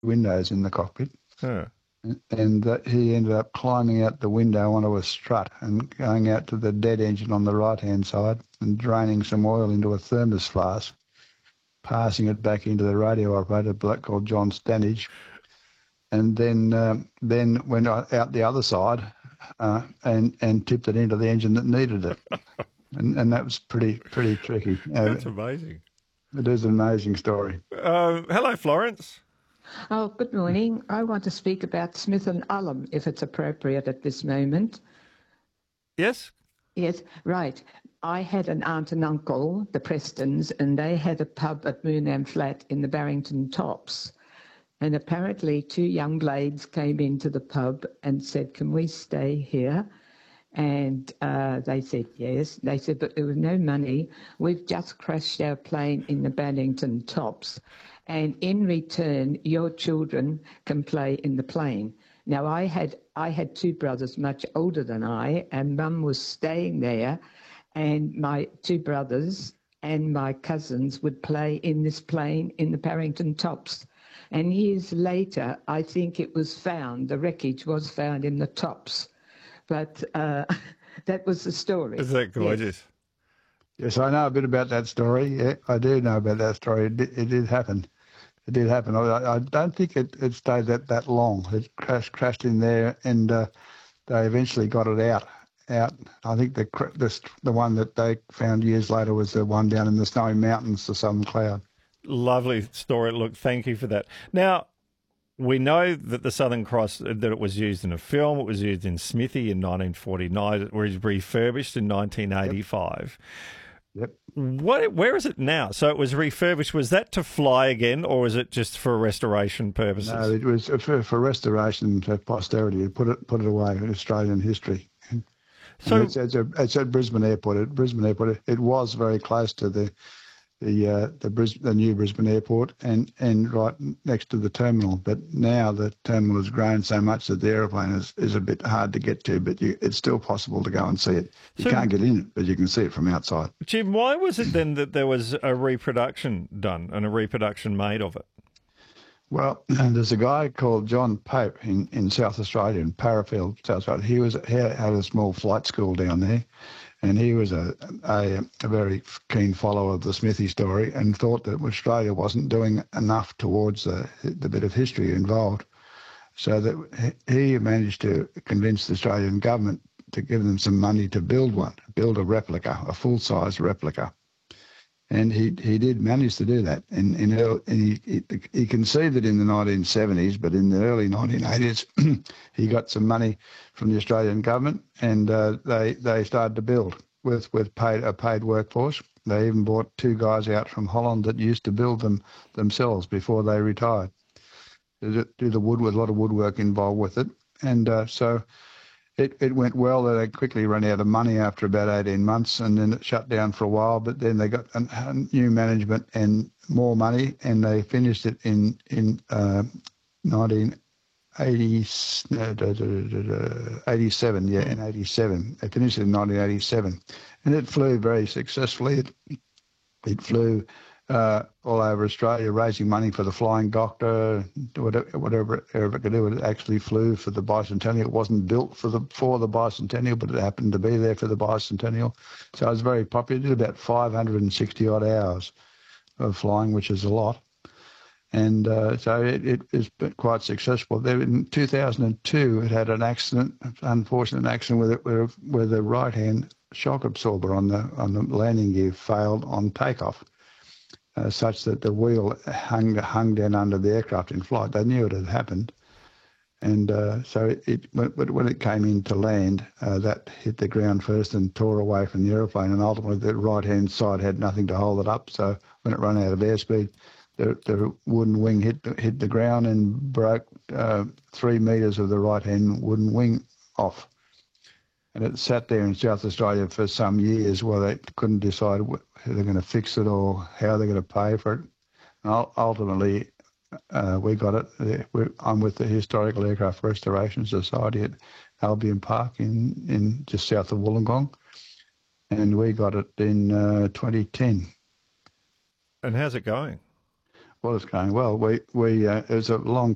windows in the cockpit. Huh. And he ended up climbing out the window onto a strut and going out to the dead engine on the right-hand side and draining some oil into a thermos flask, passing it back into the radio operator, a bloke called John Stanage, and then went out the other side and tipped it into the engine that needed it. And that was pretty tricky. That's amazing. It is an amazing story. Hello, Florence. Oh, good morning. I want to speak about Smith and Ullum, if it's appropriate at this moment. Yes? Yes, right. I had an aunt and uncle, the Prestons, and they had a pub at Moonam Flat in the Barrington Tops. And apparently 2 young blades came into the pub and said, "Can we stay here?" And they said yes. They said, "But there was no money. We've just crashed our plane in the Barrington Tops. And in return, your children can play in the plane." Now, I had 2 brothers much older than I, and Mum was staying there, and my 2 brothers and my cousins would play in this plane in the Barrington Tops. And years later, I think it was found, the wreckage was found in the Tops. But that was the story. Is that gorgeous? Yes, I know a bit about that story. Yeah, I do know about that story. It did happen. It did happen. I don't think it stayed that long. It crashed in there, and they eventually got it out. I think the one that they found years later was the one down in the Snowy Mountains, the Southern Cloud. Lovely story. Look, thank you for that. Now, we know that the Southern Cross, that it was used in a film. It was used in Smithy in 1949. It was refurbished in 1985. Yep. Where is it now? So it was refurbished. Was that to fly again, or is it just for restoration purposes? No, it was for restoration for posterity. Put it away in Australian history. So it's at Brisbane Airport. At Brisbane Airport, it was very close to the new Brisbane Airport and right next to the terminal. But now the terminal has grown so much that the aeroplane is a bit hard to get to, but it's still possible to go and see it. You can't get in it, but you can see it from outside. Jim, why was it then that there was a reproduction done and a reproduction made of it? Well, there's a guy called John Pope in South Australia, in Parafield, South Australia. He had a small flight school down there, and he was a very keen follower of the Smithy story and thought that Australia wasn't doing enough towards the bit of history involved. So that he managed to convince the Australian government to give them some money to build a replica, a full-size replica. And he did manage to do that. And he conceived it in the 1970s, but in the early 1980s, he got some money from the Australian government, and they started to build with a paid workforce. They even brought 2 guys out from Holland that used to build them themselves before they retired. Do the wood with a lot of woodwork involved with it, and so. It went well. They quickly ran out of money after about 18 months, and then it shut down for a while. But then they got a new management and more money, and they finished it in 1987. Yeah, in 87. They finished it in 1987, and it flew very successfully. It flew all over Australia, raising money for the Flying Doctor, whatever it could do. It actually flew for the bicentennial. It wasn't built for the bicentennial, but it happened to be there for the bicentennial. So it was very popular. It did about 560 odd hours of flying, which is a lot. And so it is quite successful. There in 2002, it had an unfortunate accident where the right-hand shock absorber on the landing gear failed on takeoff. Such that the wheel hung down under the aircraft in flight. They knew it had happened, and so when it came in to land, that hit the ground first and tore away from the aeroplane, and ultimately the right-hand side had nothing to hold it up. So when it ran out of airspeed, the wooden wing hit the ground and broke 3 metres of the right-hand wooden wing off. And it sat there in South Australia for some years while they couldn't decide how they're going to fix it or how they're going to pay for it. And ultimately, we got it. I'm with the Historical Aircraft Restoration Society at Albion Park in just south of Wollongong, and we got it in 2010. And how's it going? Well, it's going well. It was a long